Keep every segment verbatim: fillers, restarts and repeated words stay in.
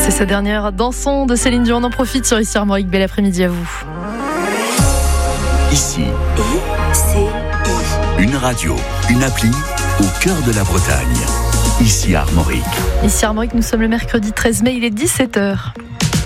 C'est sa dernière Dansons de Céline Dion. On en profite sur Ici Armorique. Bel après-midi à vous. Ici, I C I. une radio, une appli au cœur de la Bretagne. Ici Armorique. Ici Armorique, nous sommes le mercredi treize mai, il est dix-sept heures.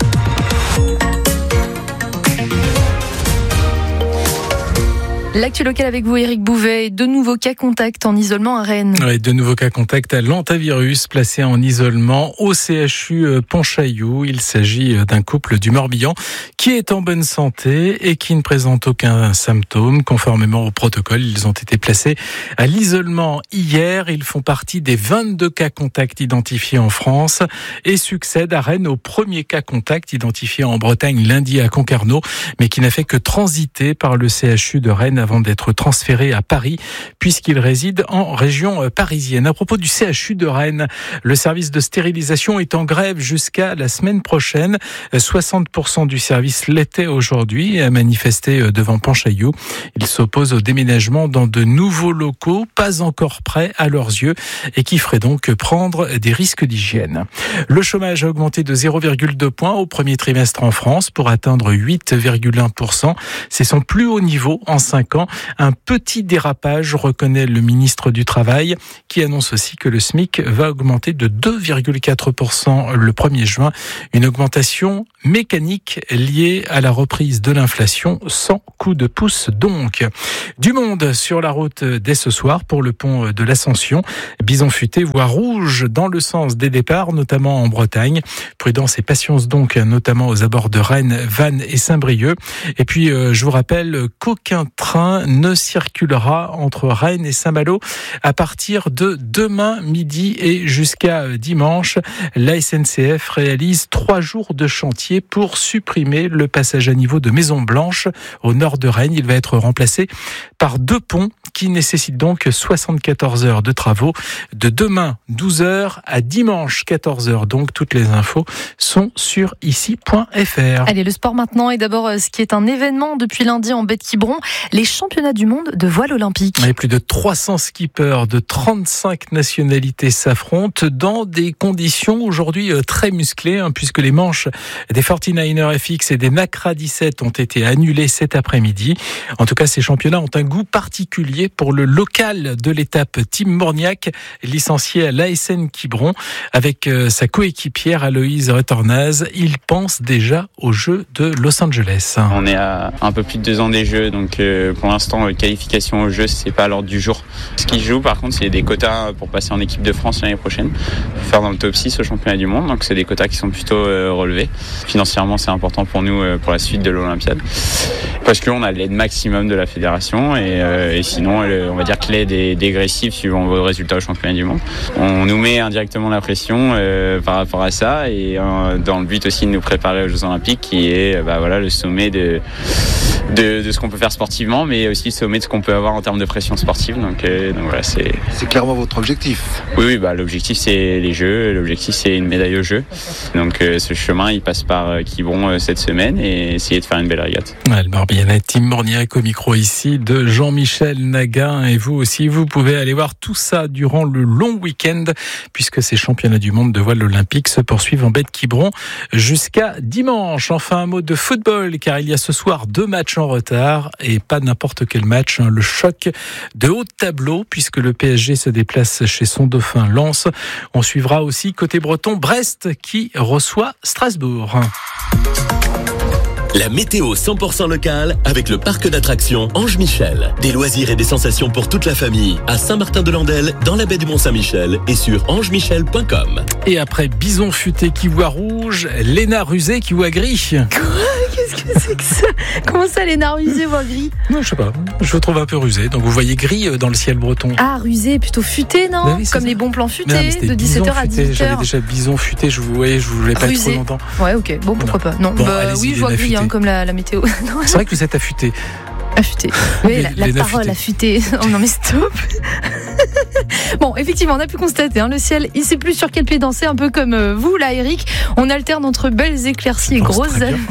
L'actu local avec vous, Éric Bouvet. De nouveaux cas contacts en isolement à Rennes. Oui, de nouveaux cas contacts à l'antavirus placé en isolement au C H U Pontchaillou. Il s'agit d'un couple du Morbihan qui est en bonne santé et qui ne présente aucun symptôme. Conformément au protocole, ils ont été placés à l'isolement hier. Ils font partie des vingt-deux cas contacts identifiés en France et succèdent à Rennes au premier cas contact identifié en Bretagne lundi à Concarneau, mais qui n'a fait que transiter par le C H U de Rennes avant d'être transféré à Paris, puisqu'il réside en région parisienne. À propos du C H U de Rennes, le service de stérilisation est en grève jusqu'à la semaine prochaine. soixante pour cent du service l'était aujourd'hui et a manifesté devant Pontchaillou. Ils s'opposent au déménagement dans de nouveaux locaux, pas encore prêts à leurs yeux, et qui feraient donc prendre des risques d'hygiène. Le chômage a augmenté de zéro virgule deux points au premier trimestre en France pour atteindre huit virgule un pour cent. C'est son plus haut niveau en cinq ans. Un petit dérapage, reconnaît le ministre du Travail, qui annonce aussi que le SMIC va augmenter de deux virgule quatre pour cent le premier juin. Une augmentation mécanique liée à la reprise de l'inflation, sans coup de pouce donc. Du monde sur la route dès ce soir pour le pont de l'Ascension. Bison futé, voie rouge dans le sens des départs, notamment en Bretagne. Prudence et patience donc, notamment aux abords de Rennes, Vannes et Saint-Brieuc. Et puis, euh, je vous rappelle qu'aucun train ne circulera entre Rennes et Saint-Malo à partir de demain midi et jusqu'à dimanche. La S N C F réalise trois jours de chantier pour supprimer le passage à niveau de Maison Blanche au nord de Rennes. Il va être remplacé par deux ponts qui nécessitent donc soixante-quatorze heures de travaux de demain douze heures à dimanche quatorze heures. Donc toutes les infos sont sur ici point f r. Allez, le sport maintenant, et d'abord ce qui est un événement depuis lundi en baie de Quiberon, les championnats du monde de voile olympique. Et plus de trois cents skippers de trente-cinq nationalités s'affrontent dans des conditions aujourd'hui très musclées, hein, puisque les manches des forty-niners F X et des Nacra dix-sept ont été annulées cet après-midi. En tout cas, ces championnats ont un goût particulier pour le local de l'étape, Tim Morniac, licencié à l'A S N Quiberon, avec sa coéquipière Aloïse Retornaz. Il pense déjà aux Jeux de Los Angeles. On est à un peu plus de deux ans des Jeux, donc euh, pour l'instant, qualification aux Jeux, c'est pas à l'ordre du jour. Ce qui se joue, par contre, c'est des quotas pour passer en équipe de France l'année prochaine, faire dans le top six au championnat du monde. Donc c'est des quotas qui sont plutôt euh, relevés. Financièrement, c'est important pour nous euh, pour la suite de l'Olympiade, parce qu'on a l'aide maximum de la fédération et, euh, et sinon, euh, on va dire que l'aide est dégressive suivant vos résultats au championnat du monde. On nous met indirectement la pression euh, par rapport à ça et euh, dans le but aussi de nous préparer aux Jeux Olympiques, qui est euh, bah, voilà, le sommet de, de, de ce qu'on peut faire sportivement, mais aussi le sommet de ce qu'on peut avoir en termes de pression sportive. Donc, euh, donc voilà, c'est... c'est clairement votre objectif. Oui, oui, bah, l'objectif c'est les Jeux, l'objectif c'est une médaille aux Jeux. Donc euh, ce chemin il passe par euh, Quiberon euh, cette semaine et essayer de faire une belle régate. Ouais, le Morbihanais Tim Morniac au micro ici de Jean-Michel Naguin, et vous aussi vous pouvez aller voir tout ça durant le long week-end, puisque ces championnats du monde de voile olympique se poursuivent en baie de Quiberon jusqu'à dimanche. Enfin un mot de football, car il y a ce soir deux matchs en retard, et pas n'importe quel match, hein, le choc de haut de tableau, puisque le P S G se déplace chez son dauphin Lens. On suivra aussi côté breton Brest qui reçoit Strasbourg. La météo cent pour cent locale avec le parc d'attractions Ange Michel. Des loisirs et des sensations pour toute la famille à Saint-Martin-de-Landelle, dans la baie du Mont-Saint-Michel et sur ange michel point com. Et après Bison futé qui voit rouge, Léna Rusé qui voit gris. Quoi ? Qu'est-ce que c'est que ça ? Comment ça, Léna Rusé voit gris ? Non, je sais pas. Je vous trouve un peu rusé. Donc vous voyez gris dans le ciel breton. Ah, rusé, plutôt futé, non ? Oui, comme ça. Les bons plans futés, non, de dix-sept heures à dix-huit heures. J'avais déjà Bison futé, je vous voyais, je voulais pas rusé. Trop longtemps. Ouais, ok. Bon, pourquoi non. pas. Non, bon, bah, oui, je vois gris, hein, comme la, la météo. C'est vrai que vous êtes affûté. Affûté. Oui, la, la parole affûtée. Oh non, mais stop. Bon, effectivement, on a pu constater, hein, le ciel, il sait plus sur quel pied danser, un peu comme euh, vous, là, Eric. On alterne entre belles éclaircies et oh, grosses.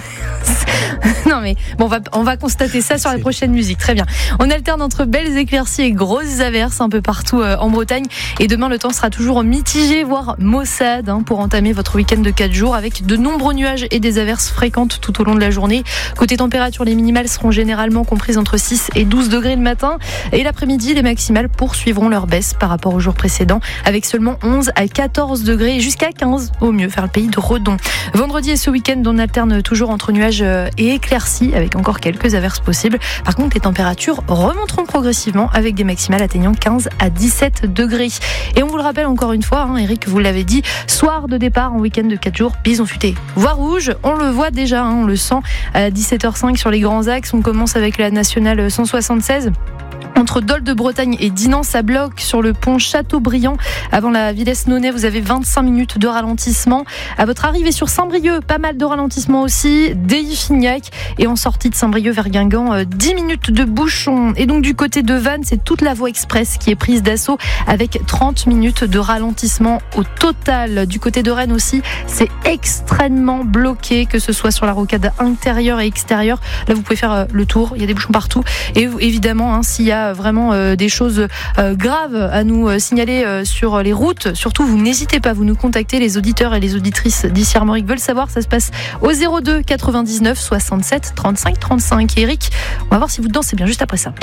Non mais bon, on va, on va constater ça sur la prochaine musique. Très bien. On alterne entre belles éclaircies et grosses averses un peu partout euh, en Bretagne. Et demain, le temps sera toujours mitigé, voire maussade, hein, pour entamer votre week-end de quatre jours avec de nombreux nuages et des averses fréquentes tout au long de la journée. Côté température, les minimales seront généralement comprises entre six et douze degrés le matin. Et l'après-midi, les maximales poursuivront leur baisse par rapport aux jours précédents avec seulement onze à quatorze degrés et jusqu'à quinze au mieux vers le pays de Redon. Vendredi et ce week-end, on alterne toujours entre nuages et éclaircies avec encore quelques averses possibles. Par contre, les températures remonteront progressivement avec des maximales atteignant quinze à dix-sept degrés. Et on vous le rappelle encore une fois, hein, Eric, vous l'avez dit, soir de départ en week-end de quatre jours, Bison Futé. Voie rouge, on le voit déjà, hein, on le sent à dix-sept heures cinq sur les grands axes. On commence avec la nationale cent soixante-seize. Entre Dol de Bretagne et Dinan, ça bloque sur le pont Châteaubriand. Avant la Villesse-Nonnet, vous avez vingt-cinq minutes de ralentissement. À votre arrivée sur Saint-Brieuc, pas mal de ralentissement aussi. Déhy-Fignac. Et en sortie de Saint-Brieuc vers Guingamp, dix minutes de bouchon. Et donc du côté de Vannes, c'est toute la voie express qui est prise d'assaut avec trente minutes de ralentissement au total. Du côté de Rennes aussi, c'est extrêmement bloqué, que ce soit sur la rocade intérieure et extérieure. Là, vous pouvez faire le tour. Il y a des bouchons partout. Et évidemment, hein, s'il y a vraiment euh, des choses euh, graves à nous euh, signaler euh, sur les routes, surtout vous n'hésitez pas, vous nous contactez. Les auditeurs et les auditrices d'ici Armorique veulent savoir, ça se passe au zéro deux quatre-vingt-dix-neuf soixante-sept trente-cinq trente-cinq. Et Eric, on va voir si vous dansez bien juste après ça.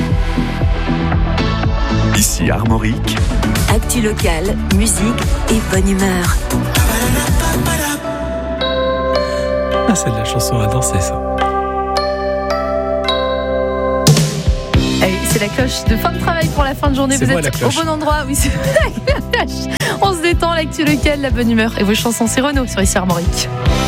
Ici Armorique. Actu locale, musique et bonne humeur. Ah, c'est de la chanson à danser, ça. Allez, c'est la cloche de fin de travail pour la fin de journée. C'est vous moi, êtes la au cloche. bon endroit. Oui, c'est la cloche. On se détend, l'actu locale, la bonne humeur et vos chansons. C'est Renaud sur Ici Armorique.